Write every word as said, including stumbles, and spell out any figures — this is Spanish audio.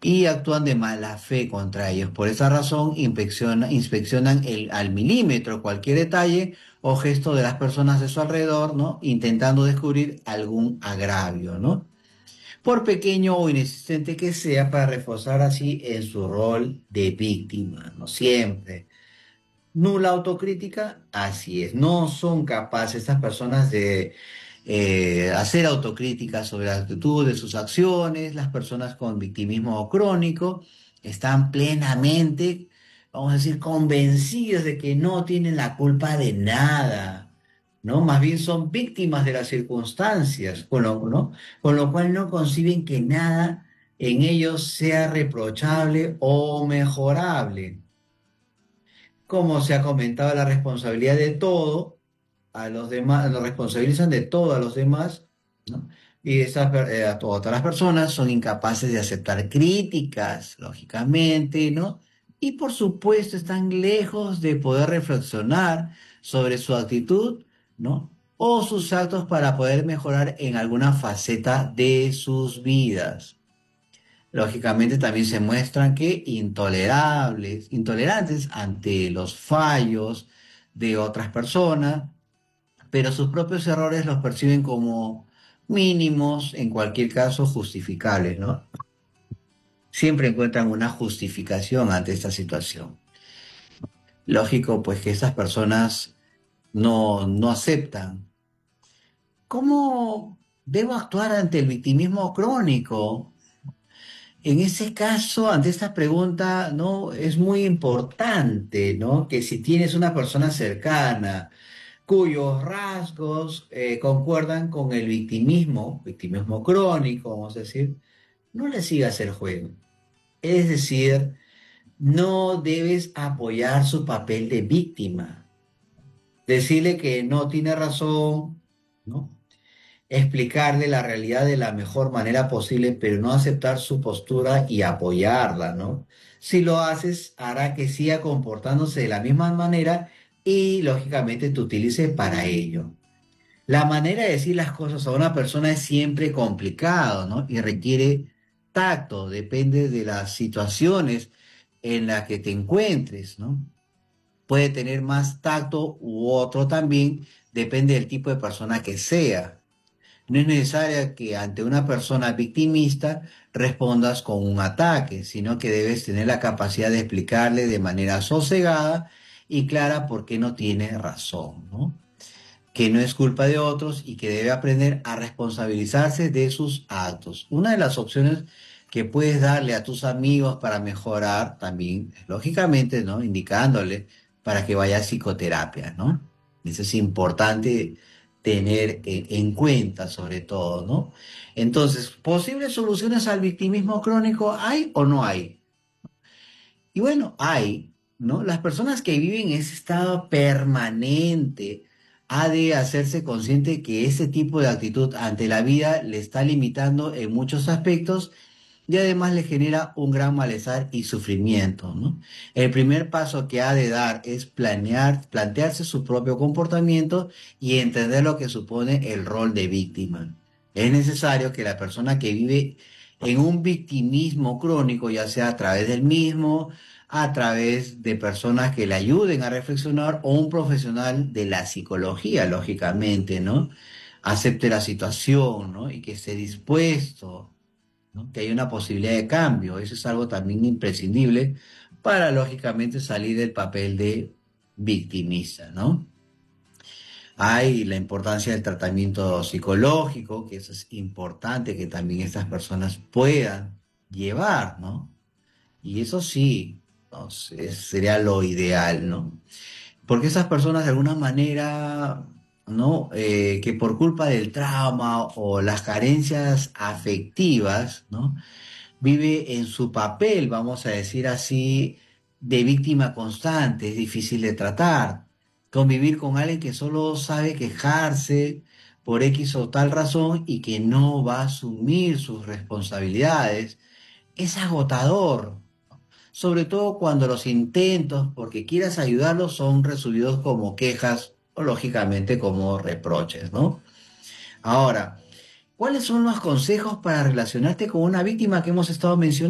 y actúan de mala fe contra ellos. Por esa razón, inspecciona- inspeccionan el, al milímetro cualquier detalle o gesto de las personas de su alrededor, ¿no? Intentando descubrir algún agravio, ¿no? Por pequeño o inexistente que sea, para reforzar así en su rol de víctima, ¿no? Siempre. Nula autocrítica, así es. No son capaces estas personas de eh, hacer autocrítica sobre la actitud de sus acciones. Las personas con victimismo crónico están plenamente, vamos a decir, convencidas de que no tienen la culpa de nada, ¿no? Más bien son víctimas de las circunstancias, con lo, ¿no? Con lo cual no conciben que nada en ellos sea reprochable o mejorable. Como se ha comentado, la responsabilidad de todo a los demás, lo responsabilizan de todo a los demás, ¿no? Y esas, per- eh, a to- otras personas son incapaces de aceptar críticas, lógicamente, ¿no? Y por supuesto están lejos de poder reflexionar sobre su actitud, ¿no? O sus actos para poder mejorar en alguna faceta de sus vidas. Lógicamente también se muestran que intolerables, intolerantes ante los fallos de otras personas, pero sus propios errores los perciben como mínimos, en cualquier caso justificables, ¿no? Siempre encuentran una justificación ante esta situación. Lógico, pues que estas personas no, no aceptan. ¿Cómo debo actuar ante el victimismo crónico? En ese caso, ante esta pregunta, ¿no? Es muy importante, ¿no? Que si tienes una persona cercana cuyos rasgos eh, concuerdan con el victimismo, victimismo crónico, vamos a decir, no le sigas el juego. Es decir, no debes apoyar su papel de víctima. Decirle que no tiene razón, ¿no? Explicarle la realidad de la mejor manera posible, pero no aceptar su postura y apoyarla, ¿no? Si lo haces, hará que siga comportándose de la misma manera y lógicamente te utilice para ello. La manera de decir las cosas a una persona es siempre complicado, ¿no? Y requiere tacto, depende de las situaciones en las que te encuentres, ¿no? Puede tener más tacto u otro también, depende del tipo de persona que sea. No es necesario que ante una persona victimista respondas con un ataque, sino que debes tener la capacidad de explicarle de manera sosegada y clara por qué no tiene razón, ¿no? Que no es culpa de otros y que debe aprender a responsabilizarse de sus actos. Una de las opciones que puedes darle a tus amigos para mejorar también, lógicamente, ¿no? Indicándole para que vaya a psicoterapia, ¿no? Eso es importante tener en, en cuenta sobre todo, ¿no? Entonces, ¿posibles soluciones al victimismo crónico hay o no hay? Y bueno, hay, ¿no? Las personas que viven en ese estado permanente ha de hacerse consciente que ese tipo de actitud ante la vida le está limitando en muchos aspectos y además le genera un gran malestar y sufrimiento, ¿no? El primer paso que ha de dar es planear, plantearse su propio comportamiento y entender lo que supone el rol de víctima. Es necesario que la persona que vive en un victimismo crónico, ya sea a través del mismo, a través de personas que le ayuden a reflexionar o un profesional de la psicología, lógicamente, ¿no? Acepte la situación, ¿no? Y que esté dispuesto, ¿no? Que haya una posibilidad de cambio. Eso es algo también imprescindible para, lógicamente, salir del papel de victimista, ¿no? Hay la importancia del tratamiento psicológico, que eso es importante que también estas personas puedan llevar, ¿no? Y eso sí, no sé, sería lo ideal, ¿no? Porque esas personas de alguna manera, ¿no? Eh, que por culpa del trauma o las carencias afectivas, ¿no? Vive en su papel, vamos a decir así, de víctima constante, es difícil de tratar. Convivir con alguien que solo sabe quejarse por X o tal razón y que no va a asumir sus responsabilidades es agotador, sobre todo cuando los intentos, porque quieras ayudarlos, son recibidos como quejas o lógicamente como reproches, ¿no? Ahora, ¿cuáles son los consejos para relacionarte con una víctima que hemos estado mencionando?